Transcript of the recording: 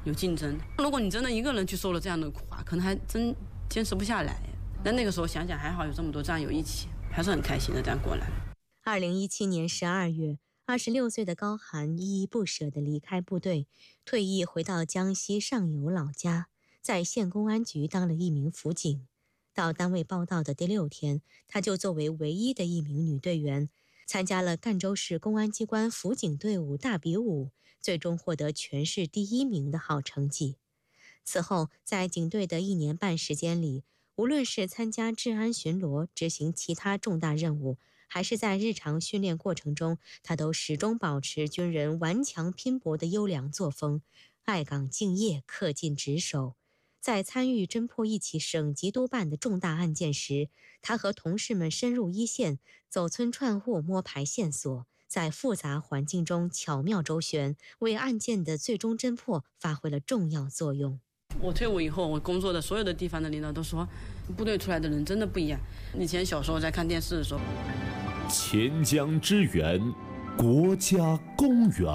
有竞争。如果你真的一个人去受了这样的苦啊，可能还真坚持不下来。但那个时候想想，还好有这么多战友一起，还是很开心的这样过来。 2017年12月，26岁的高寒依依不舍地离开部队，退役回到江西上游老家，在县公安局当了一名辅警。到单位报到的第6天，她就作为唯一的一名女队员，参加了赣州市公安机关辅警队伍大比武，最终获得全市第1名的好成绩。此后，在警队的1年半时间里，无论是参加治安巡逻、执行其他重大任务，还是在日常训练过程中，他都始终保持军人顽强拼搏的优良作风，爱岗敬业、恪尽职守。在参与侦破一起省级督办的重大案件时，他和同事们深入一线，走村串户摸排线索，在复杂环境中巧妙周旋，为案件的最终侦破发挥了重要作用。 我退伍以后，我工作的所有的地方的领导都说，部队出来的人真的不一样。以前小时候在看电视的时候， 钱江之源，国家公园。